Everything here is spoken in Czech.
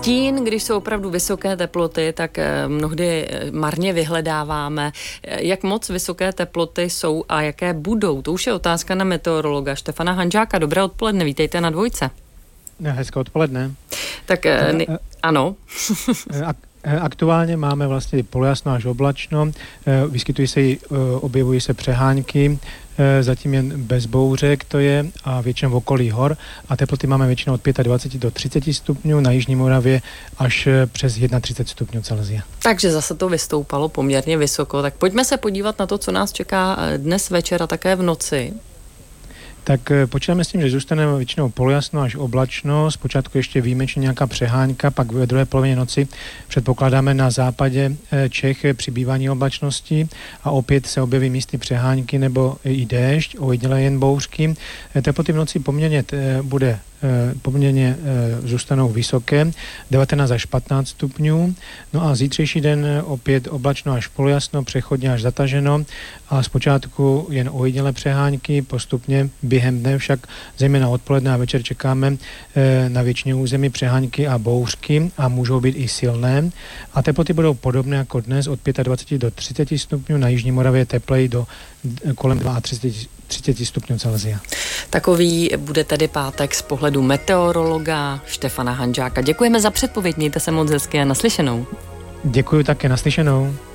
stín, když jsou opravdu vysoké teploty, tak mnohdy marně vyhledáváme, jak moc vysoké teploty jsou a jaké budou. To už je otázka na meteorologa Štefana Hanžáka. Dobré odpoledne, vítejte na Dvojce. Hezké odpoledne. Tak ano. Aktuálně máme vlastně polojasno až oblačno, objevují se přehánky, zatím jen bez bouřek to je a většinou v okolí hor a teploty máme většinou od 25 do 30 stupňů, na Jižní Moravě až přes 31 stupňů Celsia. Takže zase to vystoupalo poměrně vysoko, tak pojďme se podívat na to, co nás čeká dnes večer a také v noci. Tak počítáme s tím, že zůstaneme většinou polojasno až oblačno, zpočátku ještě výjimečně nějaká přehánka, pak ve druhé polovině noci předpokládáme na západě Čech přibývání oblačnosti a opět se objeví místy přehánky nebo i déšť, ojediněle jen bouřky. Teploty v noci poměrně zůstanou vysoké, 19 až 15 stupňů. No a zítřejší den opět oblačno až polojasno, přechodně až zataženo a zpočátku jen ojedinělé přehánky, postupně během dne však zejména odpoledne a večer čekáme na většině území přehánky a bouřky a můžou být i silné. A teploty budou podobné jako dnes od 25 do 30 stupňů, na Jižní Moravě tepleji do kolem 32 stupňů Celsia. Takový bude tedy pátek z pohledu meteorologa Štefana Hanžáka. Děkujeme za předpověď, mějte se moc hezky a naslyšenou. Děkuji také, naslyšenou.